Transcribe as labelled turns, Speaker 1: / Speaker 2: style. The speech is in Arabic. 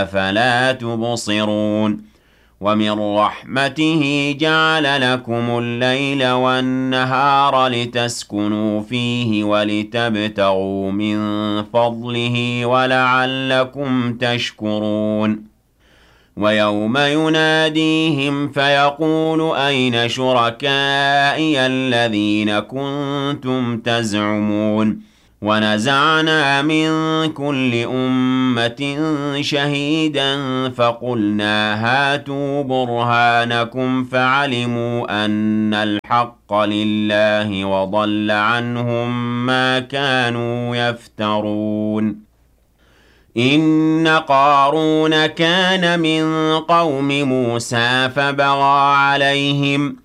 Speaker 1: أفلا تبصرون ومن رحمته جعل لكم الليل والنهار لتسكنوا فيه ولتبتغوا من فضله ولعلكم تشكرون ويوم يناديهم فيقول أين شركائي الذين كنتم تزعمون ونزعنا من كل أمة شهيدا فقلنا هاتوا برهانكم فعلموا أن الحق لله وضل عنهم ما كانوا يفترون إن قارون كان من قوم موسى فبغى عليهم